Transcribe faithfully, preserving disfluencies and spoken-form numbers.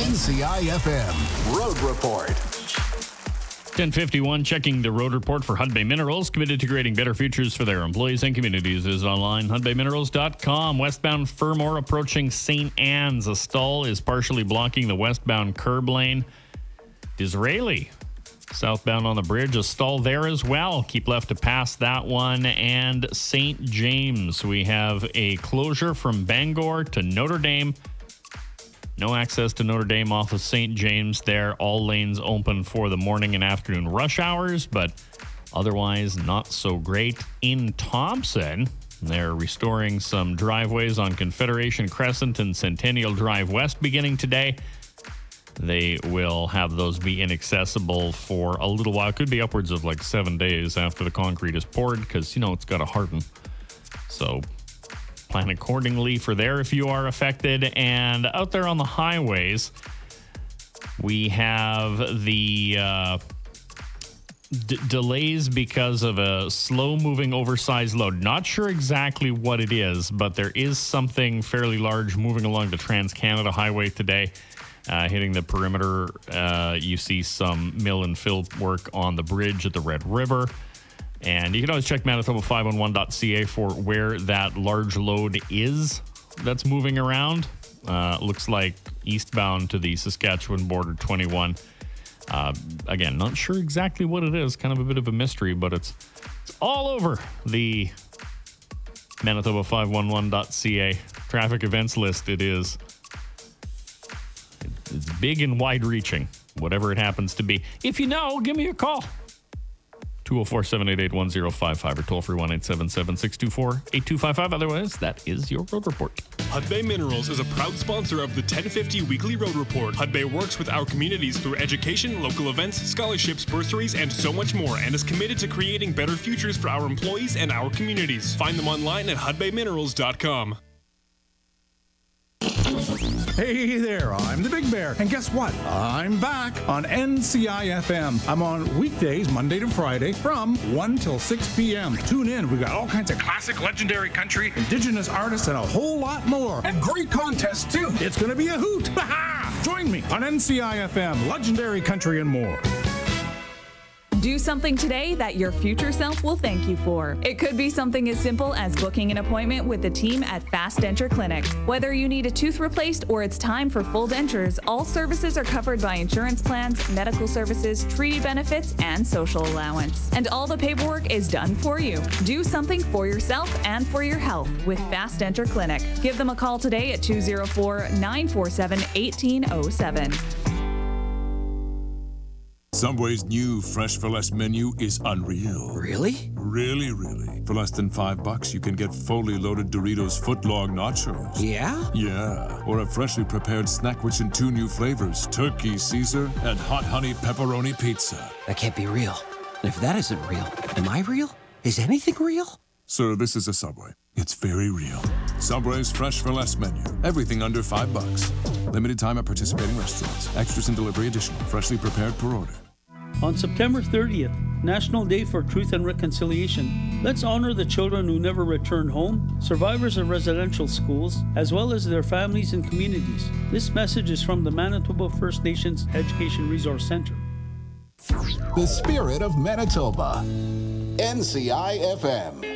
N C I F M Road Report. ten fifty-one, checking the road report for Hudbay Minerals, committed to creating better futures for their employees and communities. Is online, hudbay minerals dot com. Westbound Fermor approaching Saint Anne's. A stall is partially blocking the westbound curb lane. Disraeli, southbound on the bridge, a stall there as well. Keep left to pass that one. And Saint James, we have a closure from Bangor to Notre Dame. No access to Notre Dame off of Saint James there. All lanes open for the morning and afternoon rush hours, but otherwise not so great. In Thompson, they're restoring some driveways on Confederation Crescent and Centennial Drive West beginning today. They will have those be inaccessible for a little while. It could be upwards of like seven days after the concrete is poured because, you know, it's got to harden. So plan accordingly for there if you are affected. And out there on the highways, we have the uh, d- delays because of a slow-moving, oversized load. Not sure exactly what it is, but there is something fairly large moving along the Trans-Canada Highway today. Uh, hitting the perimeter, uh, you see some mill and fill work on the bridge at the Red River. And you can always check Manitoba five one one dot c a for where that large load is that's moving around. Uh, looks like eastbound to the Saskatchewan border, twenty-one. Uh, again, not sure exactly what it is. Kind of a bit of a mystery, but it's, it's all over the Manitoba five one one dot c a traffic events list. It is. It's big and wide-reaching, whatever it happens to be. If you know, give me a call. two oh four, seven eight eight, one oh five five or toll-free one eight seven seven, six two four, eight two five five. Otherwise, that is your Road Report. Hudbay Minerals is a proud sponsor of the ten fifty Weekly Road Report. Hudbay works with our communities through education, local events, scholarships, bursaries, and so much more, and is committed to creating better futures for our employees and our communities. Find them online at hudbay minerals dot com. Hey there, I'm the Big Bear. And guess what? I'm back on N C I F M. I'm on weekdays, Monday to Friday, from one till six p.m. Tune in. We got all kinds of classic, legendary country, indigenous artists, and a whole lot more. And great contests, too. It's going to be a hoot. Join me on N C I F M, legendary country and more. Do something today that your future self will thank you for. It could be something as simple as booking an appointment with the team at Fast Denture Clinic. Whether you need a tooth replaced or it's time for full dentures, all services are covered by insurance plans, medical services, treaty benefits, and social allowance. And all the paperwork is done for you. Do something for yourself and for your health with Fast Denture Clinic. Give them a call today at two oh four, nine four seven, one eight oh seven. Subway's new Fresh for Less menu is unreal. Really? Really, really. For less than five bucks, you can get fully loaded Doritos footlong nachos. Yeah? Yeah. Or a freshly prepared snack rich in two new flavors, Turkey Caesar and Hot Honey Pepperoni Pizza. That can't be real. And if that isn't real, am I real? Is anything real? Sir, this is a Subway. It's very real. Subway's Fresh for Less menu. Everything under five bucks. Limited time at participating restaurants. Extras and delivery additional. Freshly prepared per order. On September thirtieth, National Day for Truth and Reconciliation, let's honor the children who never returned home, survivors of residential schools, as well as their families and communities. This message is from the Manitoba First Nations Education Resource Center. The spirit of Manitoba. N C I F M.